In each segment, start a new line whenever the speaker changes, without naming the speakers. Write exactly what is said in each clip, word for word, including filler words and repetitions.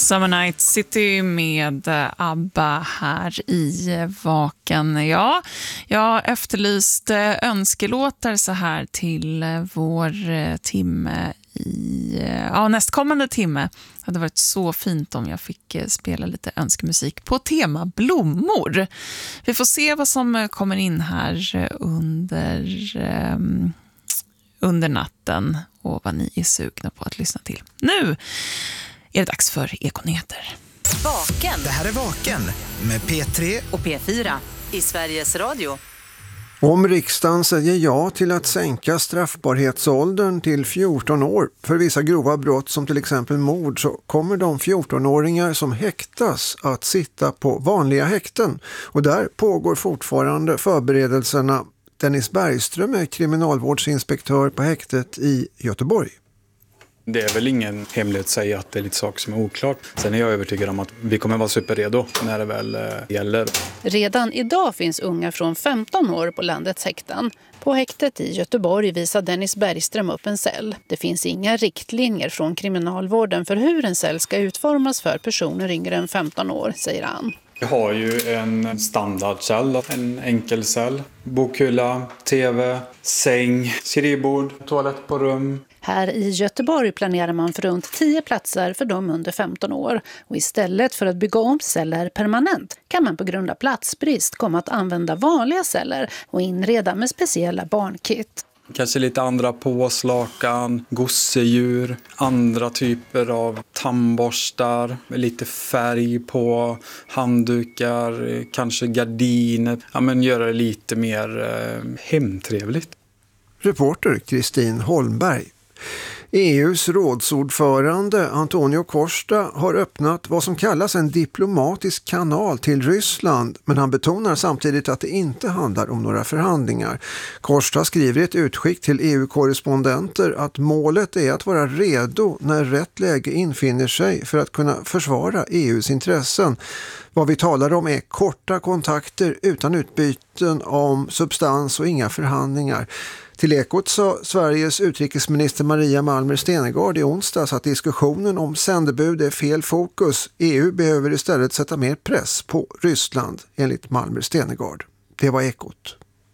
Summer Night City med ABBA här i Vaken. Ja, jag efterlyste önskelåtar så här till vår timme i ja, nästkommande timme. Det hade varit så fint om jag fick spela lite önskemusik på tema blommor. Vi får se vad som kommer in här under, um, under natten och vad ni är sugna på att lyssna till. Nu är det dags för Ekonyheter.
Vaken.
Det här är Vaken med P tre
och P fyra i Sveriges Radio.
Om riksdagen säger ja till att sänka straffbarhetsåldern till fjorton år för vissa grova brott som till exempel mord, så kommer de fjortonåringar som häktas att sitta på vanliga häkten. Och där pågår fortfarande förberedelserna. Dennis Bergström är kriminalvårdsinspektör på häktet i Göteborg.
Det är väl ingen hemlighet att säga att det är lite saker som är oklart. Sen är jag övertygad om att vi kommer vara superredo när det väl eh, gäller.
Redan idag finns unga från femton år på landets häkten. På häktet i Göteborg visar Dennis Bergström upp en cell. Det finns inga riktlinjer från kriminalvården för hur en cell ska utformas för personer yngre än femton år, säger han.
Vi har ju en standardcell, en enkelcell, bokhylla, tv, säng, skrivbord, toalett på rum.
Här i Göteborg planerar man för runt tio platser för de under femton år. Och istället för att bygga om celler permanent kan man på grund av platsbrist komma att använda vanliga celler och inreda med speciella barnkit.
Kanske lite andra påslakan, gosedjur, andra typer av tandborstar, lite färg på handdukar, kanske gardiner. Ja, men göra det lite mer eh, hemtrevligt.
Reporter Kristin Holmberg. E U:s rådsordförande Antonio Costa har öppnat vad som kallas en diplomatisk kanal till Ryssland, men han betonar samtidigt att det inte handlar om några förhandlingar. Costa skriver i ett utskick till E U-korrespondenter att målet är att vara redo när rätt läge infinner sig för att kunna försvara E U:s intressen. Vad vi talar om är korta kontakter utan utbyten om substans och inga förhandlingar. Till Ekot sa Sveriges utrikesminister Maria Malmer Stenergard i onsdags att diskussionen om sändebud är fel fokus. E U behöver istället sätta mer press på Ryssland, enligt Malmer Stenergard. Det var Ekot.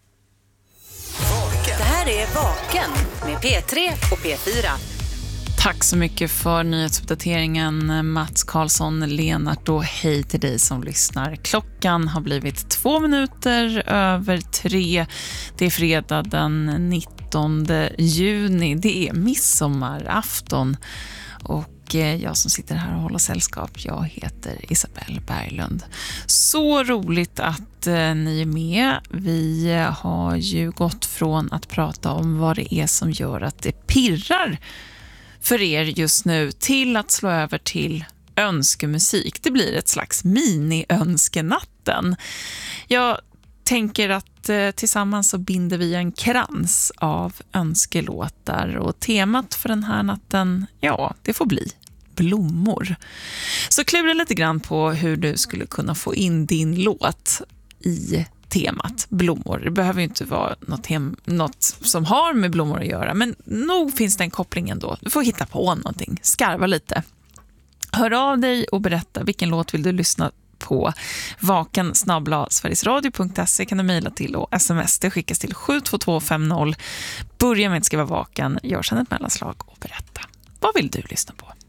Det här är Vaken med P tre och P fyra.
Tack så mycket för nyhetsuppdateringen, Mats Karlsson, Lenart, och hej till dig som lyssnar. Klockan har blivit två minuter över tre. Det är fredag den nittonde juni. Det är midsommarafton. Och jag som sitter här och håller sällskap, jag heter Isabelle Berglund. Så roligt att ni är med. Vi har ju gått från att prata om vad det är som gör att det pirrar för er just nu till att slå över till önskemusik. Det blir ett slags mini-önskenatten. Jag tänker att eh, tillsammans så binder vi en krans av önskelåtar, och temat för den här natten, ja, det får bli blommor. Så klura lite grann på hur du skulle kunna få in din låt i temat blommor. Det behöver ju inte vara något, hem, något som har med blommor att göra, men nog finns det en koppling ändå. Du får hitta på någonting, skarva lite. Hör av dig och berätta vilken låt vill du lyssna på. Vaken snabel-a sverigesradio punkt se kan du mejla till, och sms det skickas till sju två två fem noll. Börja med att skriva vaken, gör sedan ett mellanslag och berätta. Vad vill du lyssna på?